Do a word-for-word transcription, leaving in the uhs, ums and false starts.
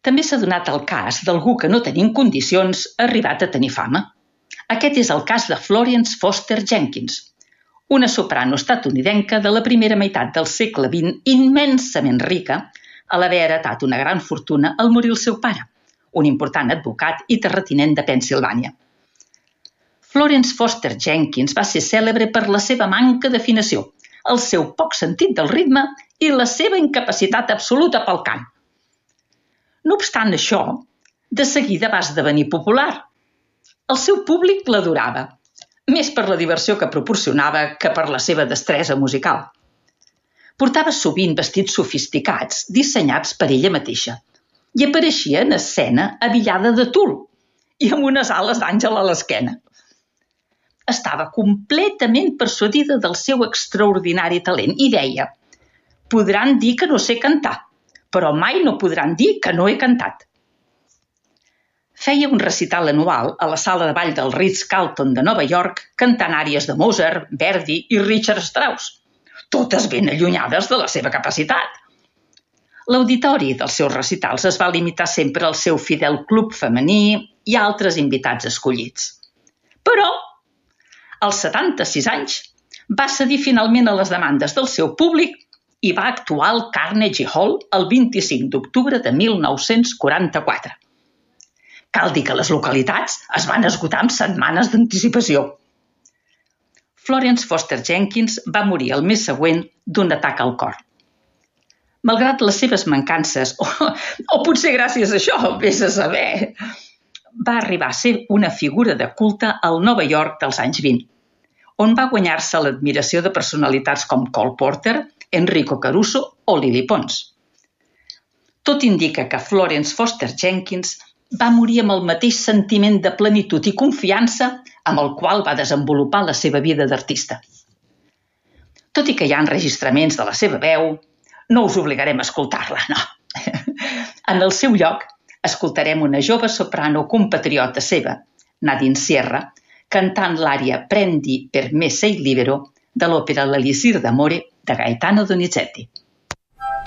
També s'ha donat el cas d'algú que no tenint condicions ha arribat a tenir fama. Aquest és el cas de Florence Foster Jenkins, una soprano estatunidenca de la primera meitat del segle vint immensament rica a l'haver heretat una gran fortuna al morir el seu pare, un important advocat i terratinent de Pennsilvània. Florence Foster Jenkins va ser cèlebre per la seva manca d'afinació, el seu poc sentit del ritme i la seva incapacitat absoluta pel cant. No obstant això, de seguida va esdevenir popular. El seu públic l'adorava, més per la diversió que proporcionava que per la seva destresa musical. Portava sovint vestits sofisticats, dissenyats per ella mateixa, i apareixia en escena abillada de tul i amb unes ales d'àngel a l'esquena. Estava completament persuadida del seu extraordinari talent i deia: «Podran dir que no sé cantar, però mai no podran dir que no he cantat». Feia un recital anual a la sala de ball del Ritz-Carlton de Nova York cantant àries de Mozart, Verdi i Richard Strauss, totes ben allunyades de la seva capacitat. L'auditori dels seus recitals es va limitar sempre al seu fidel club femení i altres invitats escollits. Però, als setanta-sis anys, va cedir finalment a les demandes del seu públic i va actuar al Carnegie Hall el vint-i-cinc d'octubre de mil nou-cents quaranta-quatre. Cal dir que les localitats es van esgotar amb setmanes d'anticipació. Florence Foster Jenkins va morir el mes següent d'un atac al cor. Malgrat les seves mancances, o, o potser gràcies a això, vés a saber, va arribar a ser una figura de culte al Nova York dels anys vint, on va guanyar-se l'admiració de personalitats com Cole Porter, Enrico Caruso o Lily Pons. Tot indica que Florence Foster Jenkins va morir amb el mateix sentiment de plenitud i confiança amb el qual va desenvolupar la seva vida d'artista. Tot i que hi ha enregistraments de la seva veu, no us obligarem a escoltar-la, no. En el seu lloc, escoltarem una jove soprano compatriota seva, Nadine Sierra, cantant l'ària Prendi per me sei libero de l'òpera L'Elisir d'Amore de Gaetano Donizetti.